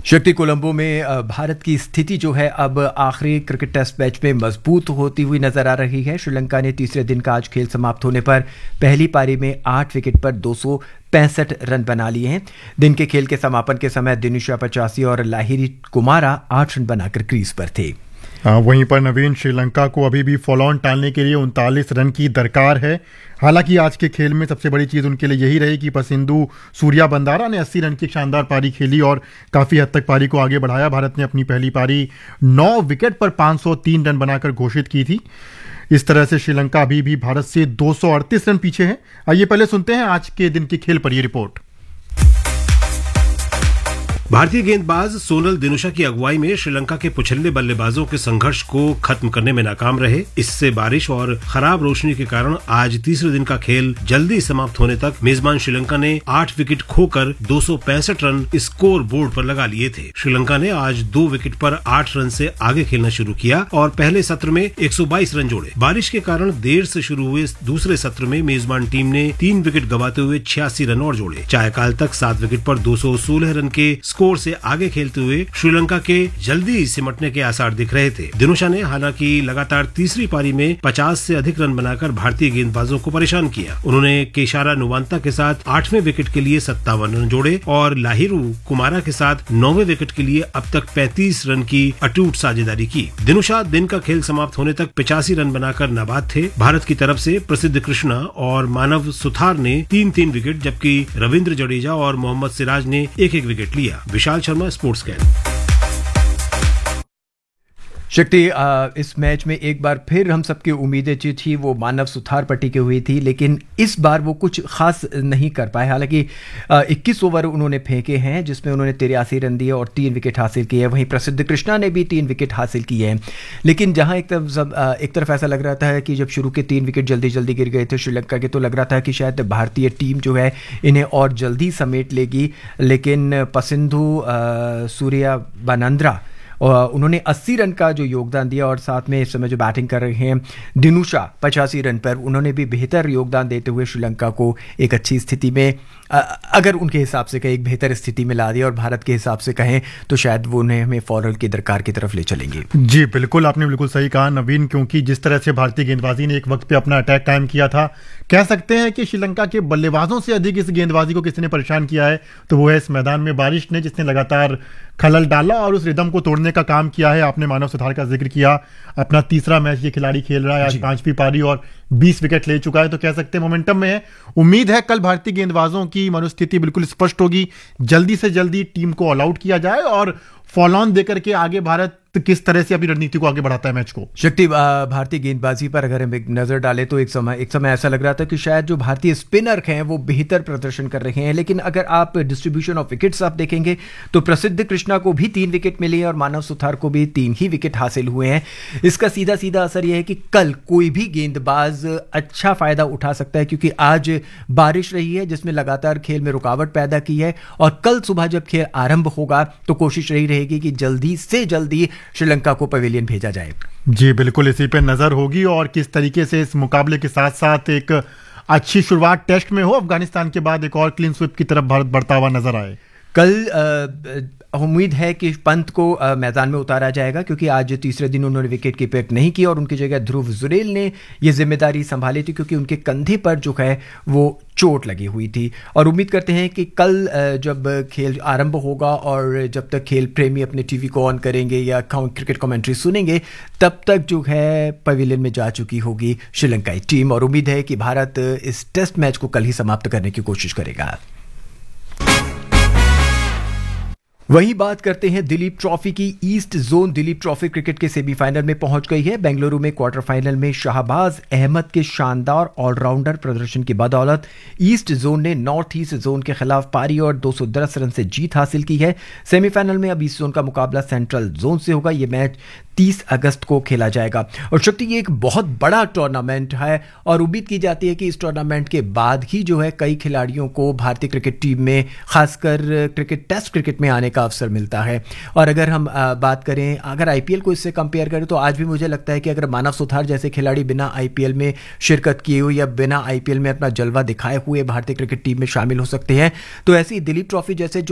शक्ति कोलंबो में भारत की स्थिति जो है अब आखिरी क्रिकेट टेस्ट मैच में मजबूत होती हुई नजर आ रही है। श्रीलंका ने तीसरे दिन का आज खेल समाप्त होने पर पहली पारी में 8 विकेट पर 265 रन बना लिए हैं। दिन के खेल के समापन के समय दिनुशा 85 और लाहिरी कुमारा 8 रन बनाकर क्रीज पर थे। वहीं पर नवीन, श्रीलंका को अभी भी फॉलो ऑन टालने के लिए 39 रन की दरकार है। हालांकि आज के खेल में सबसे बड़ी चीज़ उनके लिए यही रही कि पसिंधु सूर्या बंदारा ने 80 रन की शानदार पारी खेली और काफ़ी हद तक पारी को आगे बढ़ाया। भारत ने अपनी पहली पारी 9 विकेट पर 503 रन बनाकर घोषित की थी। इस तरह से श्रीलंका अभी भी भारत से 238 रन पीछे है। आइए पहले सुनते हैं आज के दिन के खेल पर ये रिपोर्ट। भारतीय गेंदबाज सोनल दिनुशा की अगुवाई में श्रीलंका के पुछल्ले बल्लेबाजों के संघर्ष को खत्म करने में नाकाम रहे। इससे बारिश और खराब रोशनी के कारण आज तीसरे दिन का खेल जल्दी समाप्त होने तक मेजबान श्रीलंका ने 8 विकेट खोकर 265 रन स्कोर बोर्ड पर लगा लिए थे। श्रीलंका ने आज 2 विकेट पर 8 रन से आगे खेलना शुरू किया और पहले सत्र में 122 रन जोड़े। बारिश के कारण देर से शुरू हुए दूसरे सत्र में मेजबान टीम ने 3 विकेट गंवाते हुए 86 रन और जोड़े। चायकाल तक 7 विकेट पर 216 रन के स्कोर से आगे खेलते हुए श्रीलंका के जल्दी सिमटने के आसार दिख रहे थे। दिनुशा ने हालांकि लगातार तीसरी पारी में 50 से अधिक रन बनाकर भारतीय गेंदबाजों को परेशान किया। उन्होंने केशारा नुवांता के साथ 8वें विकेट के लिए 57 रन जोड़े और लाहिरू कुमारा के साथ 9वें विकेट के लिए अब तक 35 रन की अटूट साझेदारी की। दिनुशा दिन का खेल समाप्त होने तक 85 रन बनाकर नाबाद थे। भारत की तरफ से प्रसिद्ध कृष्णा और मानव सुथार ने 3-3 विकेट, जबकि रविंद्र जडेजा और मोहम्मद सिराज ने 1-1 विकेट लिया। Vishal Sharma, sports can. शक्ति, इस मैच में एक बार फिर हम सबकी उम्मीदें जो थी वो मानव सुथार पर टिकी हुई थी, लेकिन इस बार वो कुछ खास नहीं कर पाए। हालांकि 21 ओवर उन्होंने फेंके हैं जिसमें उन्होंने 83 रन दिए और 3 विकेट हासिल किए। वहीं प्रसिद्ध कृष्णा ने भी 3 विकेट हासिल किए हैं। लेकिन जहां एक तरफ ऐसा लग रहा था कि जब शुरू के 3 विकेट जल्दी जल्दी गिर गए थे श्रीलंका के, तो लग रहा था कि शायद भारतीय टीम जो है इन्हें और जल्दी समेट लेगी। लेकिन पसिंधु सूर्या बंदारा उन्होंने 80 रन का जो योगदान दिया और साथ में इस समय जो बैटिंग कर रहे हैं दिनुशा 85 रन पर, उन्होंने भी बेहतर योगदान देते हुए श्रीलंका को एक अच्छी स्थिति में, अगर उनके हिसाब से कहें एक बेहतर स्थिति में ला दिया और भारत के हिसाब से कहें तो शायद वो उन्हें हमें फॉरल की दरकार की तरफ ले चलेंगे। जी बिल्कुल, आपने बिल्कुल सही कहा नवीन, क्योंकि जिस तरह से भारतीय गेंदबाजी ने एक वक्त पे अपना अटैक कायम किया था, कह सकते हैं कि श्रीलंका के बल्लेबाजों से अधिक इस गेंदबाजी को किसी ने परेशान किया है तो वो है इस मैदान में बारिश ने, जिसने लगातार खलल डाला और उस रिदम को तोड़ने का काम किया है। आपने मानव सुथार का जिक्र किया, अपना तीसरा मैच ये खिलाड़ी खेल रहा है, आज 5वीं पारी और 20 विकेट ले चुका है, तो कह सकते हैं मोमेंटम में है। उम्मीद है कल भारतीय गेंदबाजों की मनोस्थिति बिल्कुल स्पष्ट होगी, जल्दी से जल्दी टीम को ऑल आउट किया जाए और फॉलो ऑन देकर के आगे भारत किस तरह से अपनी रणनीति को आगे बढ़ाता है मैच को। शक्ति, भारतीय गेंदबाजी पर अगर हम एक नजर डालें तो एक समय ऐसा लग रहा था कि शायद जो भारतीय स्पिनर हैं वो बेहतर प्रदर्शन कर रहे हैं। लेकिन अगर आप डिस्ट्रीब्यूशन ऑफ विकेट्स आप देखेंगे तो प्रसिद्ध कृष्णा को भी 3 विकेट मिले और मानव सुथार को भी 3 ही विकेट हासिल हुए हैं। इसका सीधा सीधा असर यह है कि कल कोई भी गेंदबाज अच्छा फायदा उठा सकता है, क्योंकि आज बारिश रही है जिसमें लगातार खेल में रुकावट पैदा की है और कल सुबह जब खेल आरंभ होगा तो कोशिश रही रहेगी कि जल्दी से जल्दी श्रीलंका को पवेलियन भेजा जाए। जी बिल्कुल, इसी पे नजर होगी और किस तरीके से इस मुकाबले के साथ साथ एक अच्छी शुरुआत टेस्ट में हो, अफगानिस्तान के बाद एक और क्लीन स्वीप की तरफ भारत बढ़ता हुआ नजर आए। कल उम्मीद है कि पंत को मैदान में उतारा जाएगा, क्योंकि आज तीसरे दिन उन्होंने विकेट कीपर नहीं की और उनकी जगह ध्रुव जुरेल ने ये जिम्मेदारी संभाली थी, क्योंकि उनके कंधे पर जो है वो चोट लगी हुई थी। और उम्मीद करते हैं कि कल जब खेल आरंभ होगा और जब तक खेल प्रेमी अपने टीवी को ऑन करेंगे या क्रिकेट कमेंट्री सुनेंगे, तब तक जो है पवेलियन में जा चुकी होगी श्रीलंकाई टीम। और उम्मीद है कि भारत इस टेस्ट मैच को कल ही समाप्त करने की कोशिश करेगा। वहीं बात करते हैं दिलीप ट्रॉफी की। East zone Dilip trophy cricket के सेमीफाइनल में पहुंच गई है। बेंगलुरु में क्वार्टर फाइनल में शाहबाज अहमद के शानदार ऑलराउंडर प्रदर्शन की बदौलत ईस्ट जोन ने नॉर्थ ईस्ट जोन के खिलाफ पारी और 210 रन से जीत हासिल की है। सेमीफाइनल में अब ईस्ट जोन का मुकाबला सेंट्रल जोन से होगा। यह मैच 30 अगस्त को खेला जाएगा। और शक्ति, ये एक बहुत बड़ा टूर्नामेंट है और उम्मीद की जाती है कि इस टूर्नामेंट के बाद ही जो है कई खिलाड़ियों को भारतीय क्रिकेट टीम में खासकर टेस्ट क्रिकेट में आने का अवसर मिलता है। और अगर हम बात करें, अगर आईपीएल को इससे कंपेयर करें तो आज भी मुझे लगता है कि अगर मानव सुथार जैसे खिलाड़ी बिना आईपीएल में शिरकत किए हुए या बिना आईपीएल में अपना जलवा दिखाए हुए भारतीय क्रिकेट टीम में शामिल हो सकते हैं, तो ऐसी दिलीप ट्रॉफी जैसे